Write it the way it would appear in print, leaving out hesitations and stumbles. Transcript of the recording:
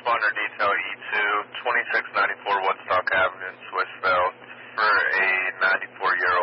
responder detail E2, 2694 Woodstock Avenue in Swissvale for a 94-year-old